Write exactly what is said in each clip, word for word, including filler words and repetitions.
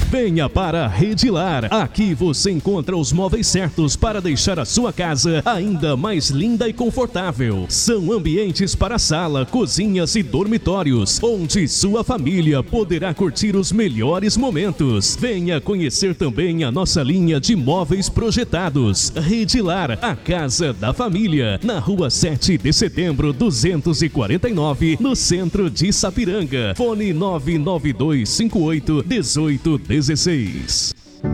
Venha para Redilar. Aqui você encontra os móveis certos para deixar a sua casa ainda mais linda e confortável. São ambientes para sala, cozinhas e dormitórios, onde sua família poderá curtir os melhores momentos. Venha conhecer também a nossa linha de móveis projetados. Redilar, a casa da família, na rua sete de setembro, duzentos e quarenta e nove, no centro de Sapiranga. Fone nove nove dois cinco oito um oito um seis.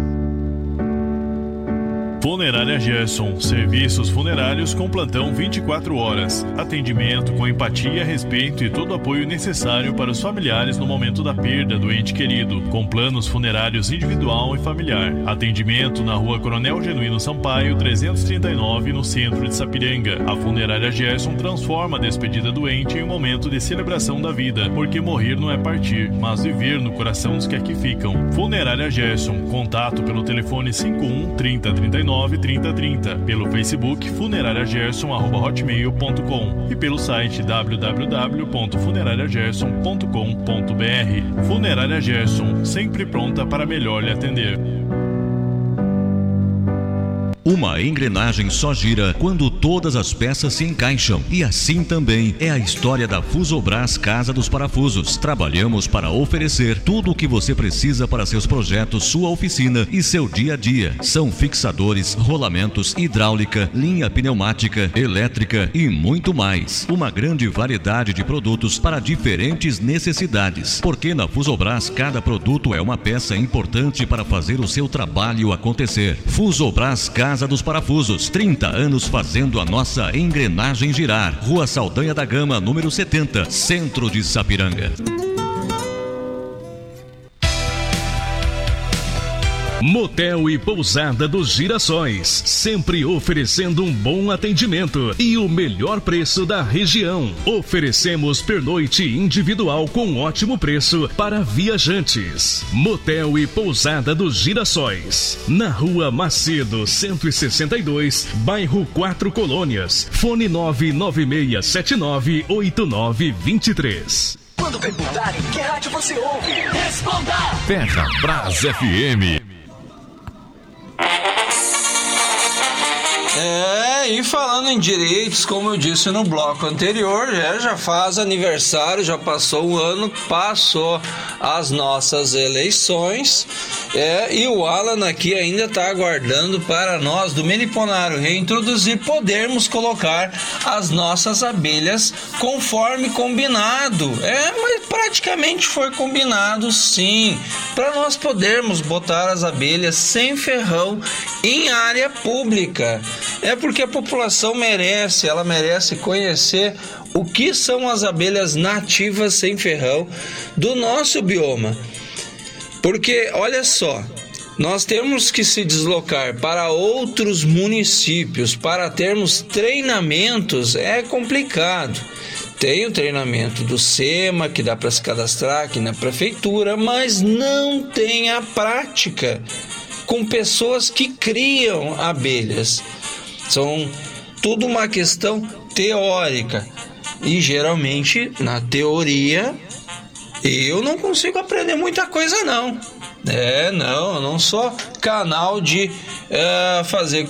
Funerária Gerson, serviços funerários com plantão vinte e quatro horas. Atendimento com empatia, respeito e todo o apoio necessário para os familiares no momento da perda do ente querido, com planos funerários individual e familiar. Atendimento na rua Coronel Genuíno Sampaio, trezentos e trinta e nove, no centro de Sapiranga. A Funerária Gerson transforma a despedida do ente em um momento de celebração da vida, porque morrer não é partir, mas viver no coração dos que aqui ficam. Funerária Gerson, contato pelo telefone cinco um, trinta, trinta e nove, trinta, trinta, pelo Facebook funerariagerson arroba hotmail ponto com e pelo site w w w ponto funerária gerson ponto com ponto b r. Funerária Gerson, sempre pronta para melhor lhe atender. Uma engrenagem só gira quando todas as peças se encaixam. E assim também é a história da Fusobras Casa dos Parafusos. Trabalhamos para oferecer tudo o que você precisa para seus projetos, sua oficina e seu dia a dia. São fixadores, rolamentos, hidráulica, linha pneumática, elétrica e muito mais. Uma grande variedade de produtos para diferentes necessidades. Porque na Fusobras cada produto é uma peça importante para fazer o seu trabalho acontecer. Fusobras Casa Casa dos Parafusos, trinta anos fazendo a nossa engrenagem girar. Rua Saldanha da Gama, número setenta, centro de Sapiranga. Motel e Pousada dos Girassóis, sempre oferecendo um bom atendimento e o melhor preço da região. Oferecemos pernoite individual com ótimo preço para viajantes. Motel e Pousada dos Girassóis, na Rua Macedo, cento e sessenta e dois, bairro Quatro Colônias. Fone nove nove seis sete nove oito nove dois três. Quando perguntarem que rádio você ouve, responda! Ferrabras F M. É, e falando em direitos, como eu disse no bloco anterior, já, já faz aniversário, já passou um ano, passou as nossas eleições, é, e o Alan aqui ainda está aguardando para nós do Meliponário reintroduzir, podermos colocar as nossas abelhas conforme combinado. É, mas praticamente foi combinado sim, para nós podermos botar as abelhas sem ferrão em área pública. É porque a população merece, ela merece conhecer o que são as abelhas nativas sem ferrão do nosso bioma. Porque, olha só, nós temos que se deslocar para outros municípios para termos treinamentos, é complicado. Tem o treinamento do SEMA, que dá para se cadastrar aqui na prefeitura, mas não tem a prática com pessoas que criam abelhas. São tudo uma questão teórica. E geralmente, na teoria, eu não consigo aprender muita coisa não. É, não, eu não sou canal de uh, fazer